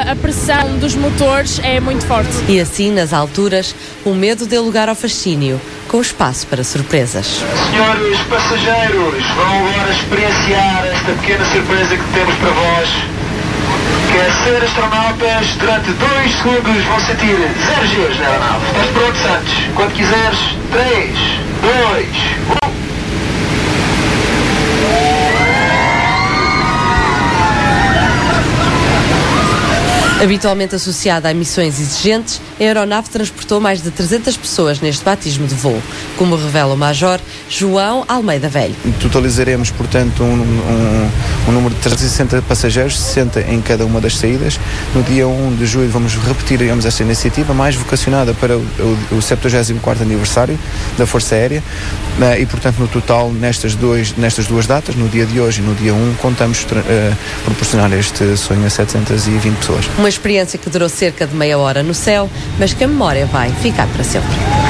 a pressão dos motores é muito forte. E assim, nas alturas, o medo deu lugar ao fascínio, com espaço para surpresas. Senhores passageiros, vão agora experienciar esta pequena surpresa que temos para vós. Quer ser astronautas, durante 2 segundos vão sentir 0 Gs na aeronave. Estás pronto, Santos? Quando quiseres, 3, 2, 1... Habitualmente associada a missões exigentes, a aeronave transportou mais de 300 pessoas neste batismo de voo, como revela o Major João Almeida Velho. Totalizaremos, portanto, um número de 360 passageiros, 60 em cada uma das saídas. No dia 1 de julho vamos repetir, digamos, esta iniciativa, mais vocacionada para o 74º aniversário da Força Aérea e, portanto, no total, nestas duas datas, no dia de hoje e no dia 1, contamos proporcionar este sonho a 720 pessoas. Uma experiência que durou cerca de meia hora no céu, mas que a memória vai ficar para sempre.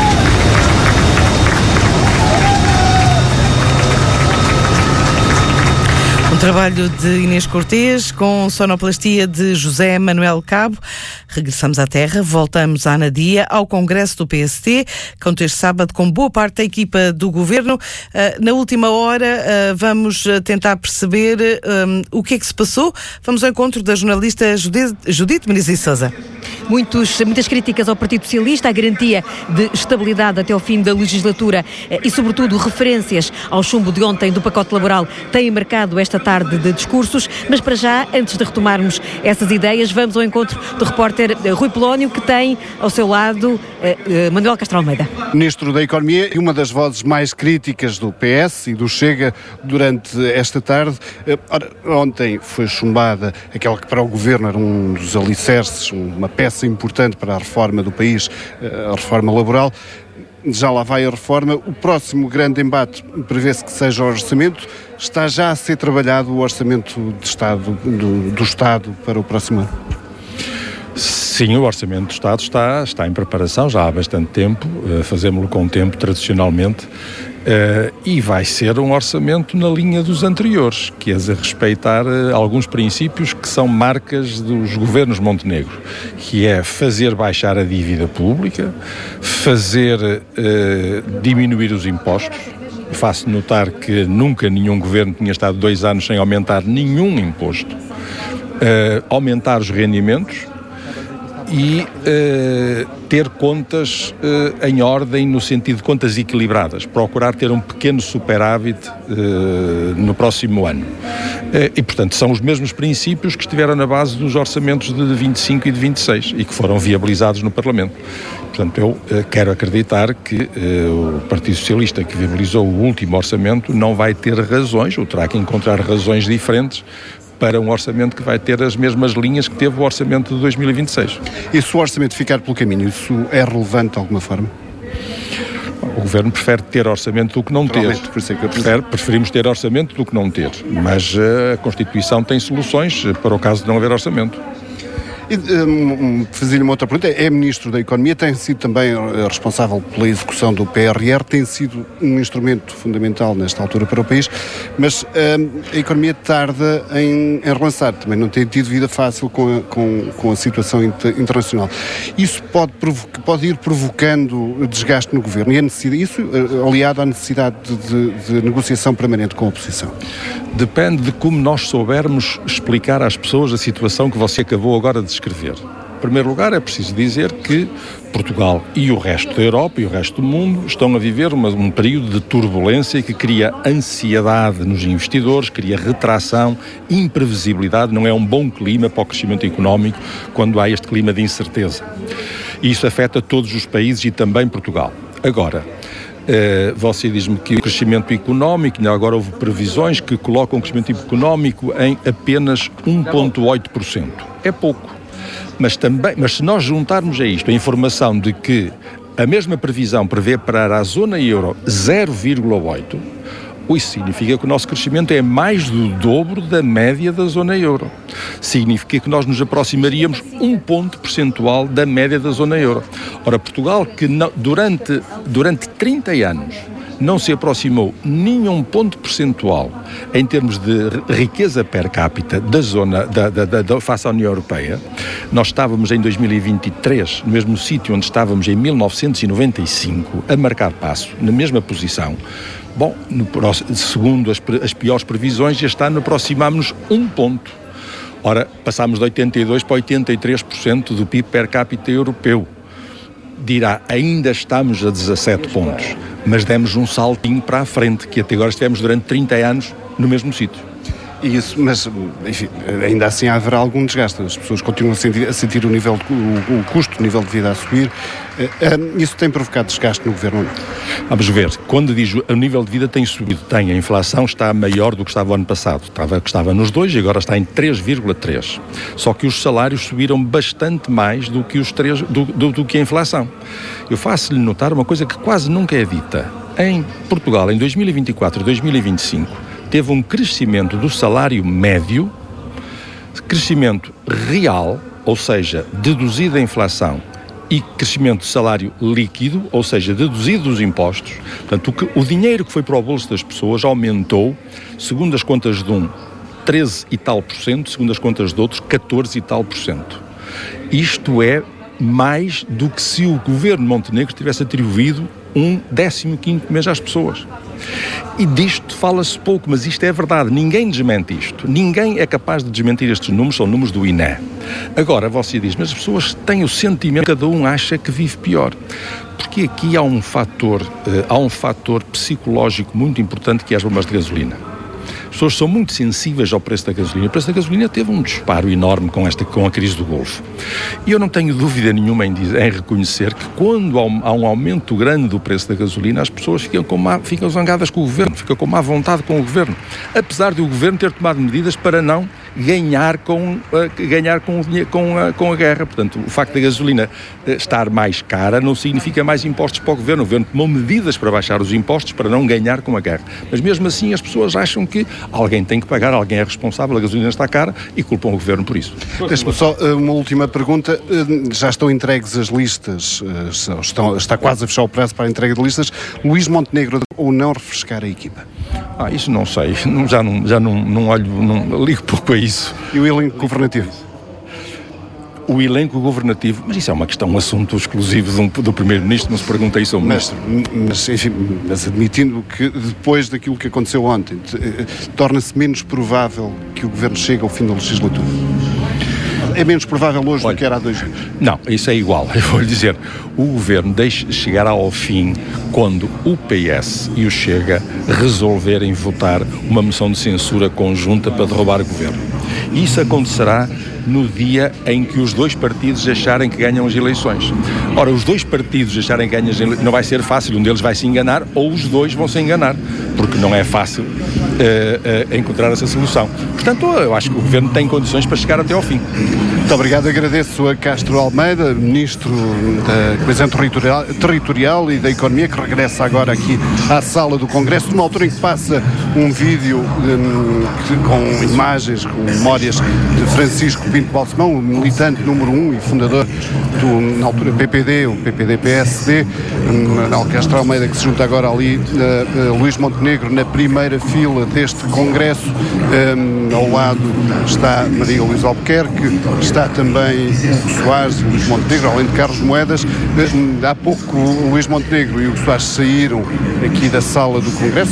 Um trabalho de Inês Cortês com sonoplastia de José Manuel Cabo. Regressamos à Terra, voltamos à Anadia, ao Congresso do PST, conta este sábado com boa parte da equipa do Governo. Na última hora vamos tentar perceber o que é que se passou. Vamos ao encontro da jornalista Judite Meniz Sousa. Muitas críticas ao Partido Socialista, a garantia de estabilidade até ao fim da legislatura e, sobretudo, referências ao chumbo de ontem do pacote laboral têm marcado esta tarde de discursos, mas para já, antes de retomarmos essas ideias, vamos ao encontro do repórter Rui Polónio, que tem ao seu lado Manuel Castro Almeida. Ministro da Economia e uma das vozes mais críticas do PS e do Chega durante esta tarde. Ontem foi chumbada aquela que para o Governo era um dos alicerces, uma peça importante para a reforma do país, a reforma laboral. Já lá vai a reforma. O próximo grande embate prevê-se que seja o orçamento. Está já a ser trabalhado o orçamento de Estado, do Estado para o próximo ano? Sim, o Orçamento do Estado está em preparação já há bastante tempo, fazemos-lo com tempo tradicionalmente, e vai ser um orçamento na linha dos anteriores, que é a respeitar alguns princípios que são marcas dos governos Montenegro, que é fazer baixar a dívida pública, fazer diminuir os impostos. Faço notar que nunca nenhum governo tinha estado 2 anos sem aumentar nenhum imposto, aumentar os rendimentos e ter contas em ordem no sentido de contas equilibradas, procurar ter um pequeno superávit no próximo ano. E, portanto, são os mesmos princípios que estiveram na base dos orçamentos de 25 e de 26 e que foram viabilizados no Parlamento. Portanto, eu quero acreditar que o Partido Socialista, que viabilizou o último orçamento, não vai ter razões, ou terá que encontrar razões diferentes para um orçamento que vai ter as mesmas linhas que teve o orçamento de 2026. E se o orçamento ficar pelo caminho, isso é relevante de alguma forma? O Governo prefere ter orçamento do que não ter. Preferimos ter orçamento do que não ter. Mas a Constituição tem soluções para o caso de não haver orçamento. Fazer-lhe uma outra pergunta, é Ministro da Economia, tem sido também responsável pela execução do PRR, tem sido um instrumento fundamental nesta altura para o país, mas a Economia tarda em relançar, também não tem tido vida fácil com a situação internacional. Isso pode ir provocando desgaste no Governo, e isso aliado à necessidade de negociação permanente com a oposição? Depende de como nós soubermos explicar às pessoas a situação que você acabou agora de escrever. Em primeiro lugar, é preciso dizer que Portugal e o resto da Europa e o resto do mundo estão a viver um período de turbulência que cria ansiedade nos investidores, cria retração, imprevisibilidade. Não é um bom clima para o crescimento económico quando há este clima de incerteza. E isso afeta todos os países e também Portugal. Agora, você diz-me que o crescimento económico, agora houve previsões que colocam o crescimento económico em apenas 1,8%. É pouco. Mas se nós juntarmos a isto a informação de que a mesma previsão prevê para a zona euro 0,8%, isso significa que o nosso crescimento é mais do dobro da média da zona euro. Significa que nós nos aproximaríamos 1 ponto percentual da média da zona euro. Ora, Portugal, que durante 30 anos não se aproximou nenhum ponto percentual em termos de riqueza per capita da zona face à União Europeia, Nós estávamos em 2023, no mesmo sítio onde estávamos em 1995, a marcar passo, na mesma posição. Bom, segundo as piores previsões, este ano aproximámos-nos 1 ponto. Ora, passámos de 82% para 83% do PIB per capita europeu. Dirá, ainda estamos a 17 pontos, mas demos um saltinho para a frente, que até agora estivemos durante 30 anos no mesmo sítio. Isso, mas, enfim, ainda assim haverá algum desgaste. As pessoas continuam a sentir o custo, o nível de vida a subir. Isso tem provocado desgaste no governo? Vamos ver, quando diz o nível de vida tem subido, a inflação está maior do que estava o ano passado. Estava nos 2 e agora está em 3,3. Só que os salários subiram bastante mais do que do que a inflação. Eu faço-lhe notar uma coisa que quase nunca é dita. Em Portugal, em 2024 e 2025, teve um crescimento do salário médio, crescimento real, ou seja, deduzido a inflação, e crescimento de salário líquido, ou seja, deduzido dos impostos. Portanto, o dinheiro que foi para o bolso das pessoas aumentou, segundo as contas de um, 13 e tal %, segundo as contas de outros, 14 e tal %. Isto é mais do que se o governo de Montenegro tivesse atribuído um 15º mês às pessoas. E disto fala-se pouco, mas isto é verdade. Ninguém desmente isto. Ninguém é capaz de desmentir estes números, são números do INE. Agora, você diz, mas as pessoas têm o sentimento, cada um acha que vive pior. Porque aqui há um fator psicológico muito importante, que é as bombas de gasolina. As pessoas são muito sensíveis ao preço da gasolina. O preço da gasolina teve um disparo enorme com a crise do Golfo. E eu não tenho dúvida nenhuma em reconhecer que quando há um aumento grande do preço da gasolina, as pessoas ficam zangadas com o governo, ficam com má vontade com o governo. Apesar de o governo ter tomado medidas para não ganhar com a guerra. Portanto, o facto da gasolina estar mais cara não significa mais impostos para o governo. O governo tomou medidas para baixar os impostos para não ganhar com a guerra. Mas mesmo assim as pessoas acham que alguém tem que pagar, alguém é responsável, a gasolina está cara e culpam o governo por isso. Deixe-me só uma última pergunta. Já estão entregues as listas? Está quase a fechar o prazo para a entrega de listas. Luís Montenegro ou não refrescar a equipa? Isso não sei. Já não olho, não ligo pouco a isso. E o elenco governativo? O elenco governativo, mas isso é uma questão, um assunto exclusivo do Primeiro-Ministro, não se pergunta isso ao Ministro. Mas admitindo que depois daquilo que aconteceu ontem, torna-se menos provável que o Governo chegue ao fim da legislatura? É menos provável hoje do que era há 2 dias? Não, isso é igual. Eu vou lhe dizer, o Governo chegará ao fim quando o PS e o Chega resolverem votar uma moção de censura conjunta para derrubar o Governo. E isso acontecerá no dia em que os 2 partidos acharem que ganham as eleições. Ora, os 2 partidos acharem que ganham as eleições, não vai ser fácil, um deles vai se enganar ou os 2 vão se enganar, porque não é fácil encontrar essa solução. Portanto, eu acho que o Governo tem condições para chegar até ao fim. Muito obrigado, agradeço a Castro Almeida, Ministro da Coesão Territorial e da Economia, que regressa agora aqui à sala do Congresso, numa altura em que passa um vídeo com imagens, com memórias de Francisco Pinto Balsemão, o militante número 1 e fundador na altura PPD, o PPD-PSD, Castro Almeida, que se junta agora ali, Luís Montenegro na primeira fila deste Congresso. Ao lado está Maria Luísa Albuquerque, está também Hugo Soares e Luís Montenegro, além de Carlos Moedas. Há pouco o Luís Montenegro e o Hugo Soares saíram aqui da sala do Congresso,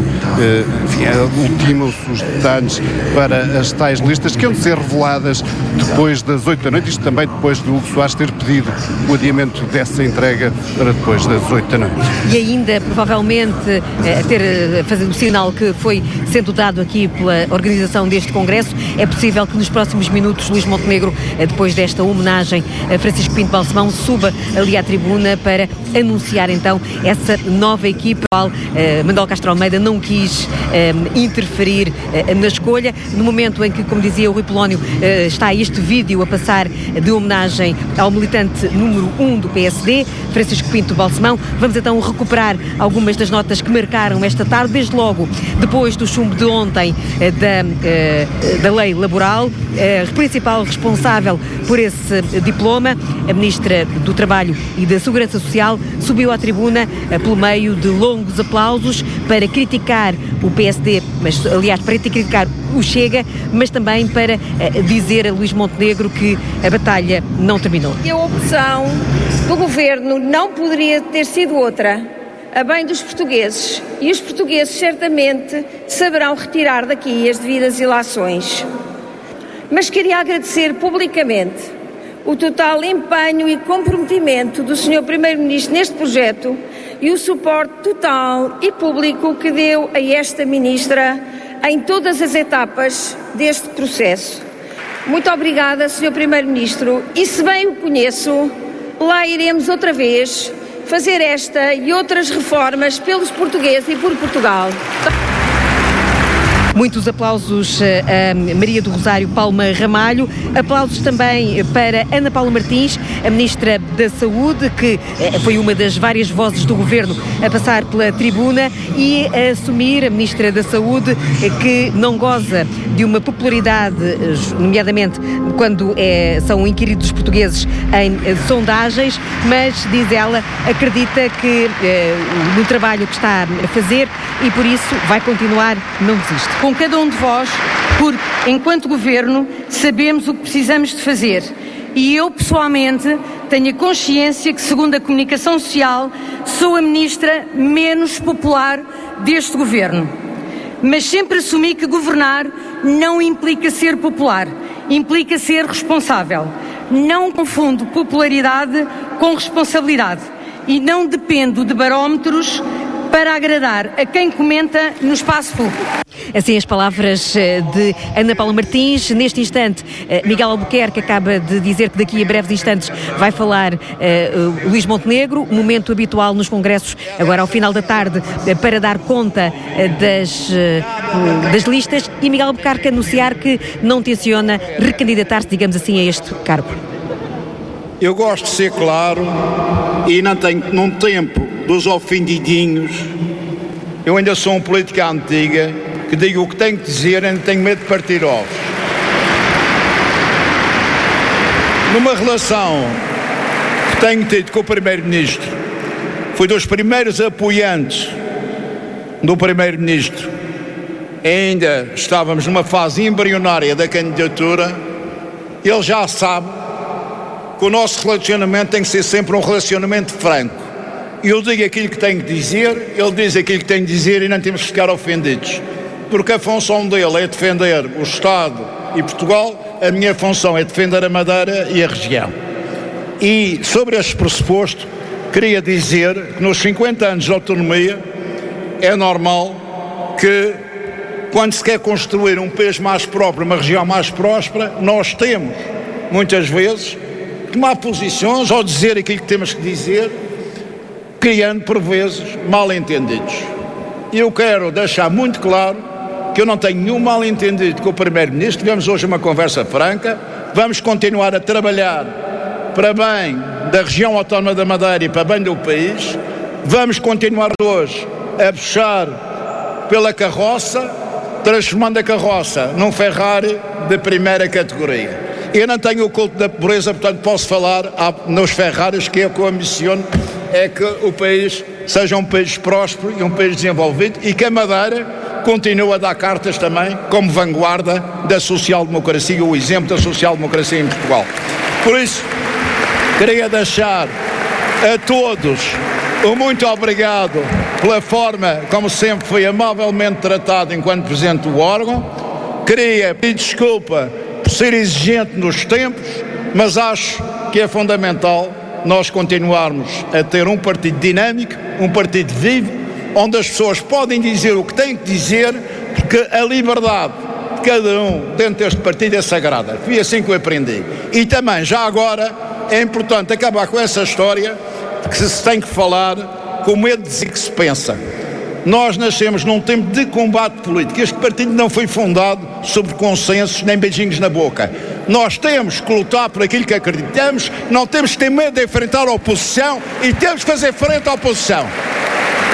ultimam-se os detalhes para as tais listas que hão de ser reveladas depois das 8 da noite, isto também depois do Hugo Soares ter pedido o adiamento dessa entrega para depois das 8 da noite. E ainda, provavelmente, fazer o sinal que foi sendo dado aqui pela organização deste Congresso, é possível que nos próximos minutos Luís Montenegro, depois desta homenagem a Francisco Pinto Balsemão, suba ali à tribuna para anunciar então essa nova equipa. Manuel Castro Almeida não quis interferir na escolha. No momento em que, como dizia o Rui Polónio, está este vídeo a passar de homenagem ao militante número 1 do PSD, Francisco Pinto Balsemão, vamos então recuperar algumas das notas que marcaram esta tarde, desde logo depois do chumbo de ontem da lei laboral. A principal responsável responsável por esse diploma, a Ministra do Trabalho e da Segurança Social, subiu à tribuna pelo meio de longos aplausos para criticar o PSD, mas aliás para criticar o Chega, mas também para dizer a Luís Montenegro que a batalha não terminou. E a opção do Governo não poderia ter sido outra, a bem dos portugueses, e os portugueses certamente saberão retirar daqui as devidas ilações. Mas queria agradecer publicamente o total empenho e comprometimento do Sr. Primeiro-Ministro neste projeto e o suporte total e público que deu a esta Ministra em todas as etapas deste processo. Muito obrigada, Sr. Primeiro-Ministro, e se bem o conheço, lá iremos outra vez fazer esta e outras reformas pelos portugueses e por Portugal. Muitos aplausos a Maria do Rosário Palma Ramalho, aplausos também para Ana Paula Martins, a Ministra da Saúde, que foi uma das várias vozes do Governo a passar pela tribuna e a assumir, a Ministra da Saúde, que não goza de uma popularidade, nomeadamente quando são inquiridos os portugueses em sondagens, mas, diz ela, acredita que no trabalho que está a fazer e por isso vai continuar, não desiste. Com cada um de vós, porque, enquanto Governo, sabemos o que precisamos de fazer. E eu, pessoalmente, tenho a consciência que, segundo a comunicação social, sou a Ministra menos popular deste Governo. Mas sempre assumi que governar não implica ser popular, implica ser responsável. Não confundo popularidade com responsabilidade e não dependo de barómetros para agradar a quem comenta no espaço público. Assim as palavras de Ana Paula Martins. Neste instante, Miguel Albuquerque acaba de dizer que daqui a breves instantes vai falar Luís Montenegro, momento habitual nos congressos, agora ao final da tarde, para dar conta das listas, e Miguel Albuquerque anunciar que não tenciona recandidatar-se, digamos assim, a este cargo. Eu gosto de ser claro e não tenho num tempo dos ofendidinhos. Eu ainda sou um político antiga que digo o que tenho que dizer e não tenho medo de partir ovos. Numa relação que tenho tido com o Primeiro-Ministro, fui dos primeiros apoiantes do Primeiro-Ministro. Ainda estávamos numa fase embrionária da candidatura. Ele já sabe que o nosso relacionamento tem que ser sempre um relacionamento franco. Eu digo aquilo que tenho que dizer, ele diz aquilo que tem que dizer e não temos que ficar ofendidos. Porque a função dele é defender o Estado e Portugal, a minha função é defender a Madeira e a região. E sobre este pressuposto, queria dizer que nos 50 anos de autonomia é normal que, quando se quer construir um país mais próprio, uma região mais próspera, nós temos, muitas vezes, tomar posições ou dizer aquilo que temos que dizer, criando, por vezes, mal-entendidos. Eu quero deixar muito claro que eu não tenho nenhum mal-entendido com o Primeiro-Ministro. Tivemos hoje uma conversa franca, vamos continuar a trabalhar para bem da região autónoma da Madeira e para bem do país, vamos continuar hoje a puxar pela carroça, transformando a carroça num Ferrari de primeira categoria. Eu não tenho o culto da pobreza, portanto posso falar nos Ferraris, que é o que eu ambiciono, é que o país seja um país próspero e um país desenvolvido e que a Madeira continue a dar cartas também como vanguarda da social-democracia, o exemplo da social-democracia em Portugal. Por isso, queria deixar a todos um muito obrigado pela forma como sempre fui amavelmente tratado enquanto Presidente do órgão. Queria pedir desculpa por ser exigente nos tempos, mas acho que é fundamental nós continuarmos a ter um partido dinâmico, um partido vivo, onde as pessoas podem dizer o que têm que dizer, porque a liberdade de cada um dentro deste partido é sagrada. Foi assim que eu aprendi. E também, já agora, é importante acabar com essa história de que se tem que falar com medo de dizer que se pensa. Nós nascemos num tempo de combate político. Este partido não foi fundado sobre consensos nem beijinhos na boca. Nós temos que lutar por aquilo que acreditamos, não temos que ter medo de enfrentar a oposição e temos que fazer frente à oposição.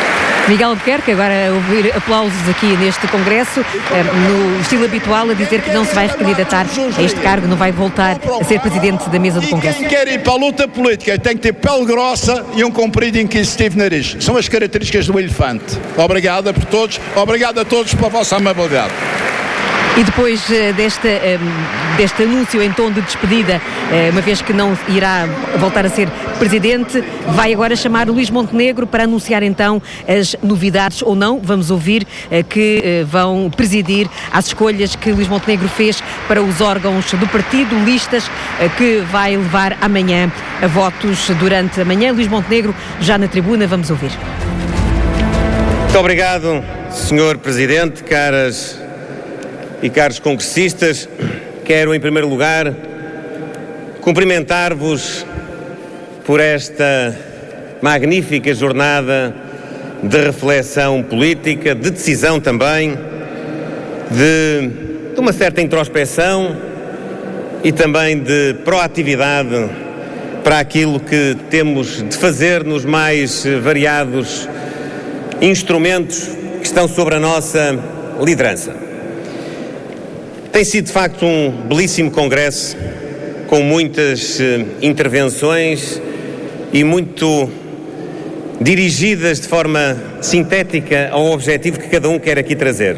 Miguel Albuquerque, agora a ouvir aplausos aqui neste congresso, no estilo habitual, a dizer que não se vai recandidatar a este cargo, não vai voltar a ser presidente da mesa do congresso. Quem quer ir para a luta política tem que ter pele grossa e um comprido e inquisitivo nariz. São as características do elefante. Obrigado por todos, obrigado a todos pela vossa amabilidade. E depois deste anúncio em tom de despedida, uma vez que não irá voltar a ser presidente, vai agora chamar Luís Montenegro para anunciar então as novidades ou não, vamos ouvir, que vão presidir às escolhas que Luís Montenegro fez para os órgãos do partido, listas que vai levar amanhã a votos durante a manhã. Luís Montenegro já na tribuna, vamos ouvir. Muito obrigado, Sr. Presidente, caras e caros congressistas. Quero, em primeiro lugar, cumprimentar-vos por esta magnífica jornada de reflexão política, de decisão também, de uma certa introspeção e também de proatividade para aquilo que temos de fazer nos mais variados instrumentos que estão sobre a nossa liderança. Tem sido, de facto, um belíssimo congresso, com muitas intervenções e muito dirigidas de forma sintética ao objetivo que cada um quer aqui trazer.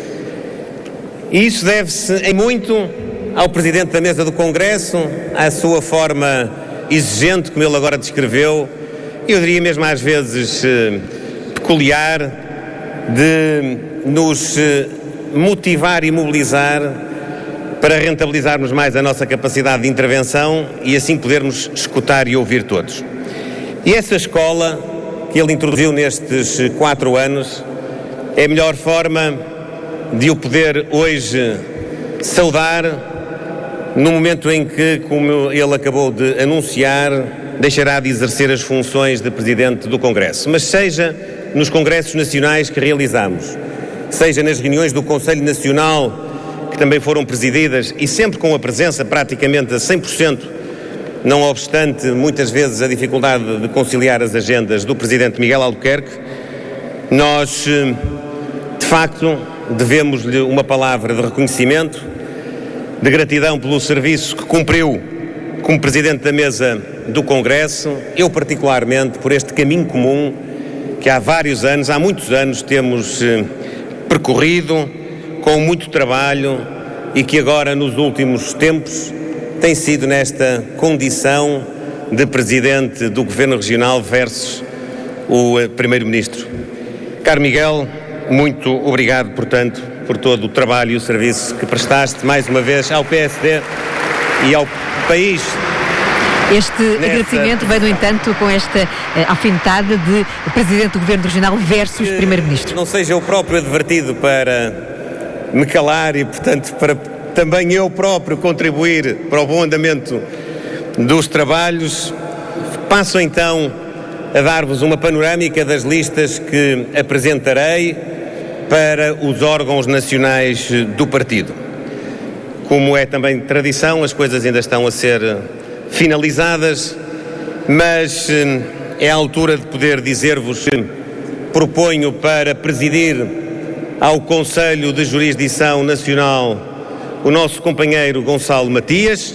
E isso deve-se, em muito, ao Presidente da Mesa do Congresso, à sua forma exigente, como ele agora descreveu, e eu diria mesmo às vezes peculiar, de nos motivar e mobilizar para rentabilizarmos mais a nossa capacidade de intervenção e assim podermos escutar e ouvir todos. E essa escola que ele introduziu nestes 4 anos é a melhor forma de o poder hoje saudar no momento em que, como ele acabou de anunciar, deixará de exercer as funções de Presidente do Congresso. Mas seja nos congressos nacionais que realizamos, seja nas reuniões do Conselho Nacional, que também foram presididas e sempre com a presença praticamente a 100%, não obstante muitas vezes a dificuldade de conciliar as agendas do Presidente Miguel Albuquerque, nós, de facto, devemos-lhe uma palavra de reconhecimento, de gratidão pelo serviço que cumpriu como Presidente da Mesa do Congresso, eu particularmente por este caminho comum que há muitos anos temos percorrido com muito trabalho e que agora nos últimos tempos tem sido nesta condição de Presidente do Governo Regional versus o Primeiro-Ministro. Caro Miguel, muito obrigado, portanto, por todo o trabalho e o serviço que prestaste mais uma vez ao PSD e ao país. Este agradecimento vem, no entanto, com esta afinidade de Presidente do Governo Regional versus Primeiro-Ministro. Não seja eu próprio advertido para me calar e, portanto, para também eu próprio contribuir para o bom andamento dos trabalhos, passo então a dar-vos uma panorâmica das listas que apresentarei para os órgãos nacionais do partido. Como é também tradição, as coisas ainda estão a ser finalizadas, mas é a altura de poder dizer-vos que proponho para presidir ao Conselho de Jurisdição Nacional o nosso companheiro Gonçalo Matias.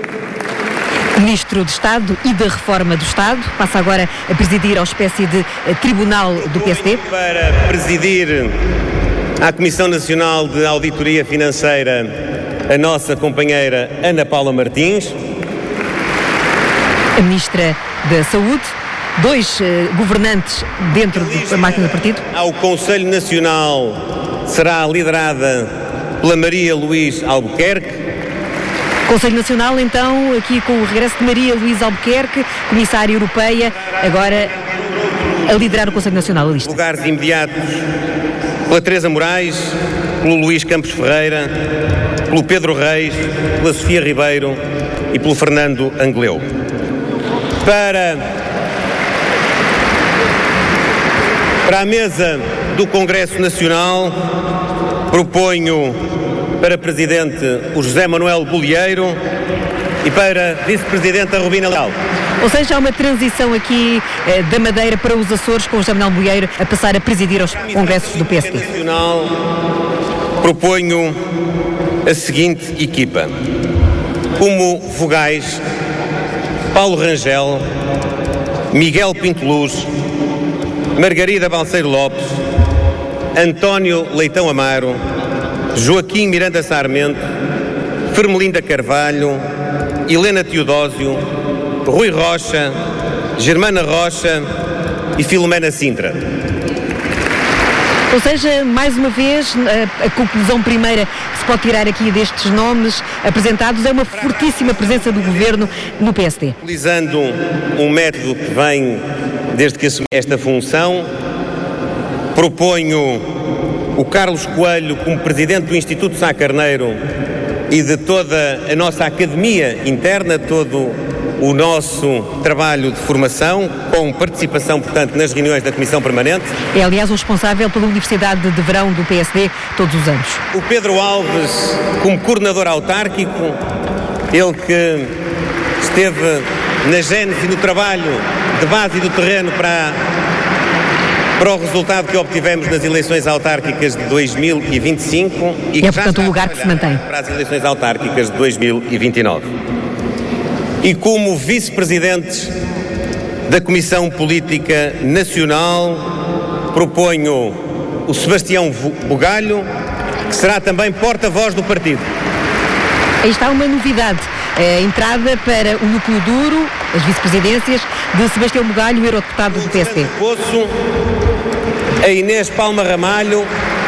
Ministro de Estado e da Reforma do Estado, passa agora a presidir ao espécie de tribunal do PSD. Para presidir à Comissão Nacional de Auditoria Financeira, a nossa companheira Ana Paula Martins. A Ministra da Saúde, 2 governantes dentro da máquina do partido. Ao Conselho Nacional será liderada pela Maria Luís Albuquerque. Conselho Nacional, então, aqui com o regresso de Maria Luísa Albuquerque, Comissária Europeia, agora a liderar o Conselho Nacional, a lista. Lugares imediatos pela Teresa Moraes, pelo Luís Campos Ferreira, pelo Pedro Reis, pela Sofia Ribeiro e pelo Fernando Angleu. Para a mesa do Congresso Nacional, proponho para Presidente o José Manuel Bolieiro, e para Vice-Presidente a Rubina Leal. Ou seja, há uma transição aqui da Madeira para os Açores, com o José Manuel Bolieiro a passar a presidir os congressos do PSD. Nacional, proponho a seguinte equipa. Como vogais, Paulo Rangel, Miguel Pinto Luz, Margarida Balseiro Lopes, António Leitão Amaro, Joaquim Miranda Sarmento, Fermelinda Carvalho, Helena Teodósio, Rui Rocha, Germana Rocha e Filomena Sintra. Ou seja, mais uma vez, a conclusão primeira que se pode tirar aqui destes nomes apresentados é uma fortíssima presença do Governo no PSD. Utilizando um método que vem desde que assumi esta função, proponho o Carlos Coelho como Presidente do Instituto Sá Carneiro e de toda a nossa academia interna, todo o nosso trabalho de formação, com participação, portanto, nas reuniões da Comissão Permanente. É, aliás, o responsável pela Universidade de Verão do PSD todos os anos. O Pedro Alves como coordenador autárquico, ele que esteve na gênese no trabalho de base e do terreno para o resultado que obtivemos nas eleições autárquicas de 2025 e que é, portanto, um lugar que se mantém para as eleições autárquicas de 2029. E como vice-presidentes da Comissão Política Nacional, proponho o Sebastião Bugalho, que será também porta-voz do partido. Aí está uma novidade. A entrada para o núcleo duro, as vice-presidências de Sebastião Bugalho, eurodeputado do PSD. Poço, a Inês Palma Ramalho,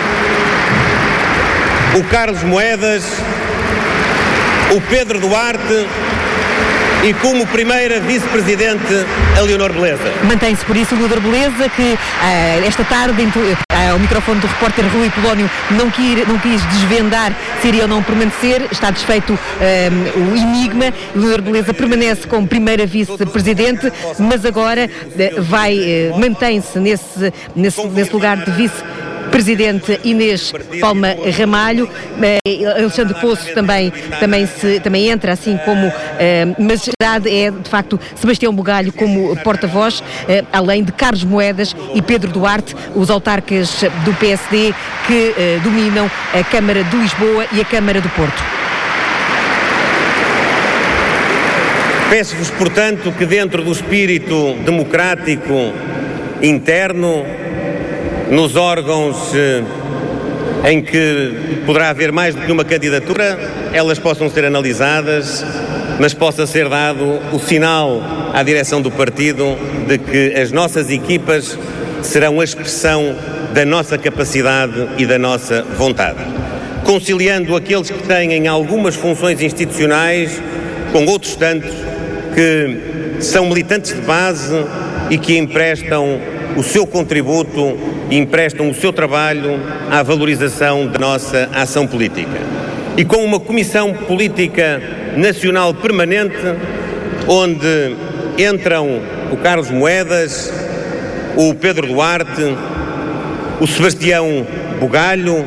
o Carlos Moedas, o Pedro Duarte e como primeira vice-presidente a Leonor Beleza. Mantém-se por isso o Leonor Beleza, que esta tarde, ao microfone do repórter Rui Polónio, não quis desvendar se iria ou não permanecer. Está desfeito o enigma. Leonor Beleza permanece como primeira vice-presidente, mas agora mantém-se nesse lugar de vice-presidente Inês Palma Ramalho. Alexandre Poço também entra, assim como, mas é de facto Sebastião Bugalho como porta-voz, além de Carlos Moedas e Pedro Duarte, os autarcas do PSD que dominam a Câmara de Lisboa e a Câmara do Porto. Peço-vos, portanto, que dentro do espírito democrático interno, nos órgãos em que poderá haver mais do que uma candidatura, elas possam ser analisadas, mas possa ser dado o sinal à direção do partido de que as nossas equipas serão a expressão da nossa capacidade e da nossa vontade, conciliando aqueles que têm algumas funções institucionais com outros tantos que são militantes de base e que emprestam o seu contributo, emprestam o seu trabalho à valorização da nossa ação política. E com uma Comissão Política Nacional Permanente, onde entram o Carlos Moedas, o Pedro Duarte, o Sebastião Bugalho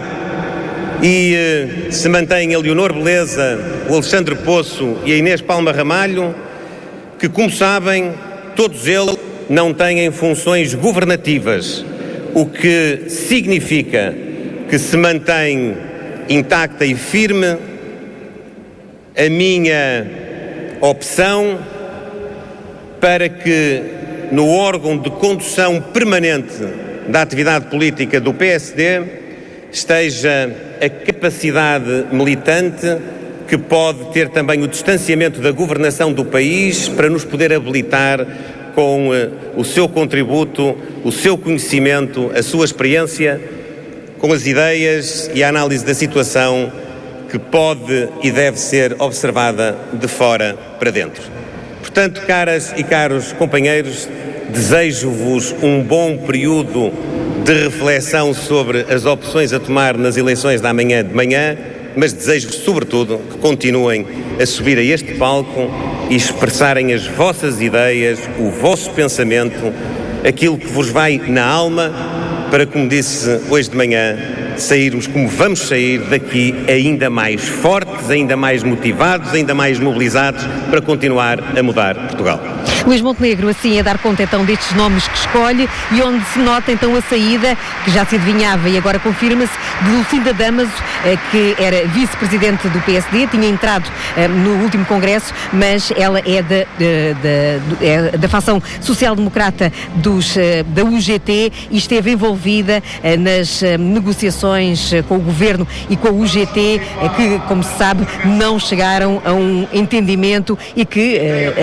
e se mantém a Leonor Beleza, o Alexandre Poço e a Inês Palma Ramalho, que, como sabem, todos eles não têm funções governativas, o que significa que se mantém intacta e firme a minha opção para que no órgão de condução permanente da atividade política do PSD esteja a capacidade militante que pode ter também o distanciamento da governação do país para nos poder habilitar com o seu contributo, o seu conhecimento, a sua experiência, com as ideias e a análise da situação que pode e deve ser observada de fora para dentro. Portanto, caras e caros companheiros, desejo-vos um bom período de reflexão sobre as opções a tomar nas eleições da manhã de manhã, mas desejo-vos, sobretudo, que continuem a subir a este palco e expressarem as vossas ideias, o vosso pensamento, aquilo que vos vai na alma, para, como disse hoje de manhã, sairmos como vamos sair daqui ainda mais fortes fortes, ainda mais motivados, ainda mais mobilizados para continuar a mudar Portugal. Luís Montenegro, assim, a dar conta então destes nomes que escolhe e onde se nota então a saída, que já se adivinhava e agora confirma-se, de Lucinda Damaso, que era vice-presidente do PSD, tinha entrado no último congresso, mas ela é da facção social-democrata da UGT e esteve envolvida nas negociações com o governo e com a UGT, que, como se sabe, não chegaram a um entendimento e que